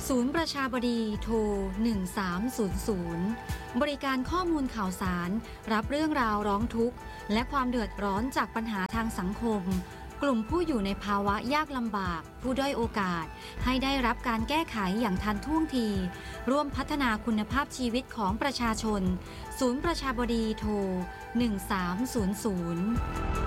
ศูนย์ประชาบดีโทร1300บริการข้อมูลข่าวสารรับเรื่องราวร้องทุกข์และความเดือดร้อนจากปัญหาทางสังคมกลุ่มผู้อยู่ในภาวะยากลำบากผู้ด้อยโอกาสให้ได้รับการแก้ไขอย่างทันท่วงทีร่วมพัฒนาคุณภาพชีวิตของประชาชนศูนย์ประชาบดีโทร1300